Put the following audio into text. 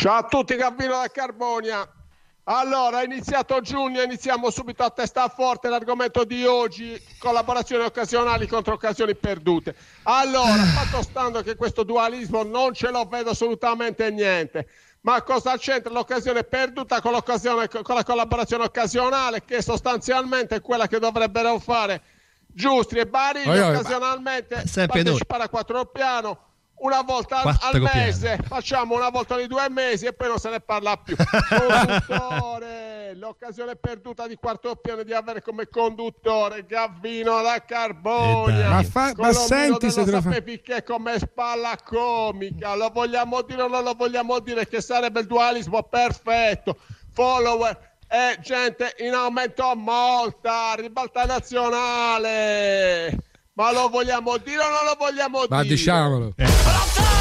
Ciao a tutti, Gavino da Carbonia. Allora, è iniziato giugno, iniziamo subito a testa forte l'argomento di oggi, collaborazioni occasionali contro occasioni perdute. Allora, fatto stando che questo dualismo non ce lo vedo assolutamente niente, ma cosa c'entra l'occasione perduta con la collaborazione occasionale, che sostanzialmente è quella che dovrebbero fare Giustri e Barini occasionalmente partecipare a quattro piano. Una volta al mese, facciamo una volta ogni 2 mesi e poi non se ne parla più. Conduttore, l'occasione perduta di quarto piano di avere come conduttore Gavino da Carbonia. Ma senti se te lo sapevi che come spalla comica, lo vogliamo dire o non lo vogliamo dire, che sarebbe il dualismo perfetto. Follower e gente in aumento molta, ribalta nazionale. Ma lo vogliamo dire o non lo vogliamo dire? Ma diciamolo.